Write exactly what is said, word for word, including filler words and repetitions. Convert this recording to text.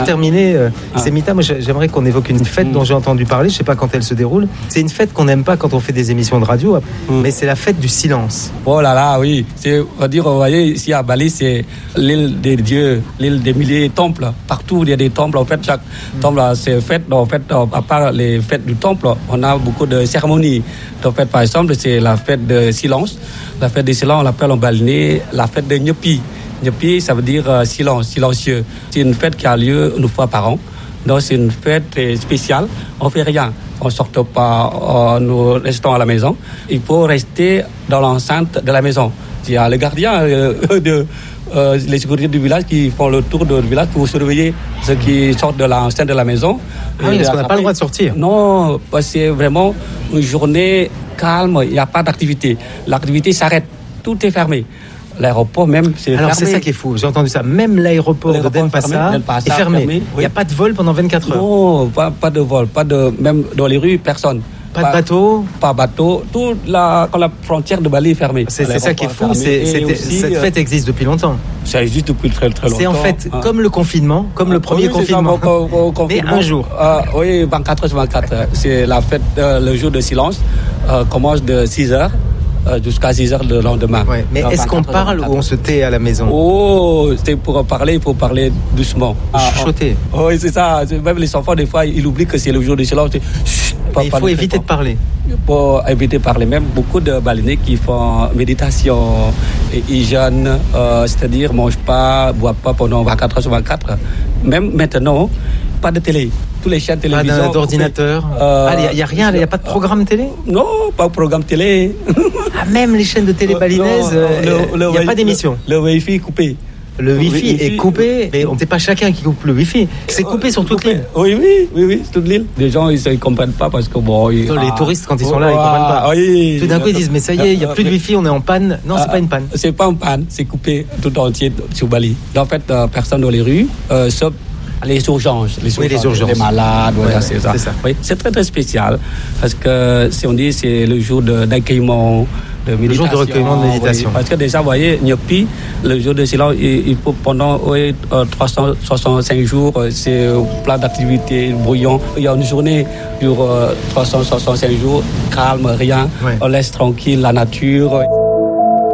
terminer, euh, Ah. Semita, moi j'aimerais qu'on évoque une fête Mm. dont j'ai entendu parler, je sais pas quand elle se déroule. C'est une fête qu'on n'aime pas quand on fait des émissions de radio, Mm. mais c'est la fête du silence. Oh là là, oui. C'est, on va dire, vous voyez, ici à Bali, c'est l'île des dieux, l'île des milliers de temples. Partout, il y a des temples. En fait, chaque temple a ses fêtes. En fait, à part les fêtes du temple, on a beaucoup de cérémonies. En fait, par exemple, c'est la fête de silence. La fête de silence, on l'appelle en balinais la fête de Nyepi. Nyepi, ça veut dire euh, silence, silencieux. C'est une fête qui a lieu une fois par an. Donc, c'est une fête euh, spéciale. On ne fait rien. On ne sort pas, euh, nous restons à la maison. Il faut rester dans l'enceinte de la maison. Il y a les gardiens, euh, de, euh, les sécurités du village qui font le tour du village pour surveiller ceux qui sortent de l'enceinte de la maison. Ah oui, parce qu'on n'a pas le droit de sortir. Non, parce que c'est vraiment une journée calme, il n'y a pas d'activité. L'activité s'arrête, tout est fermé. L'aéroport même, c'est Alors fermé. c'est ça qui est fou, j'ai entendu ça. Même l'aéroport, L'aéroport de Denpasar fermé, Denpasar est fermé. fermé, Il oui. n'y a pas de vol pendant vingt-quatre heures. Non, pas, pas de vol, pas de, même dans les rues, personne. Pas de bateau. Pas bateau. Toute la, quand la frontière de Bali est fermée. C'est, c'est ça qui est fou, L'aéroport c'est, fermé. c'est- Et aussi, cette euh, fête existe depuis longtemps. Ça existe depuis très très longtemps. C'est en fait Ah. comme le confinement, comme le premier Oui, c'est ça, confinement. au- au- au confinement. Mais un jour. Euh, oui, vingt-quatre heures sur vingt-quatre. C'est la fête, euh, le jour de silence euh, commence de six heures euh, jusqu'à six heures le lendemain. Ouais, mais Donc, est-ce qu'on vingt-quatre heures, parle ou vingt-quatre on se tait à la maison? Oh, c'est pour parler, il faut parler doucement. Chuchoter. Ah, oh, oui, c'est ça. C'est- Même les enfants, des fois, ils oublient que c'est le jour de silence. C'est- Chut, pas Mais il faut parler éviter très de parler. fort. Pour éviter de parler. Même beaucoup de balinés qui font méditation, et ils jeûnent, euh, c'est-à-dire ne mangent pas, ne boivent pas pendant vingt-quatre heures sur vingt-quatre. Même maintenant, pas de télé. Tous les chaînes de Pas télévision. d'un- d'ordinateur. Euh, Ah, il n'y a, rien, il n'y a pas de programme télé? Non, pas de programme télé. Ah, même les chaînes de télé balinaises, Non, euh, le- le il n'y a wi- pas d'émission. Le, le Wi-Fi est coupé. Le wifi Wi-Fi est coupé, mais on n'est pas chacun qui coupe le wifi. C'est coupé sur toute Coupé. l'île. Oui, oui, oui, oui, sur toute l'île. Les gens, ils ne comprennent pas parce que bon. Ils, Non, les ah, touristes, quand ils sont là, ils ah, comprennent pas. Oui. Tout d'un coup, ils disent, mais ça y est, il n'y a plus de Mais- wifi, on est en panne. Non, c'est Ah, pas une panne. C'est pas une panne, c'est coupé tout entier sur Bali. En fait, euh, personne dans les rues, euh, sauf les urgences. Les Oui, les urgences. Les malades, voilà, Ouais, c'est ça. c'est ça. Oui, c'est très très spécial parce que si on dit c'est le jour de- d'accueillement, de Le méditation. jour de recueillement, de méditation. Oui, parce que déjà, vous voyez, Nyepi, le jour de silence, il, il faut pendant oui, euh, trois cent soixante-cinq jours, euh, c'est euh, plein d'activités, brouillon. Il y a une journée sur euh, trois cent soixante-cinq jours, calme, rien. Ouais. On laisse tranquille la nature.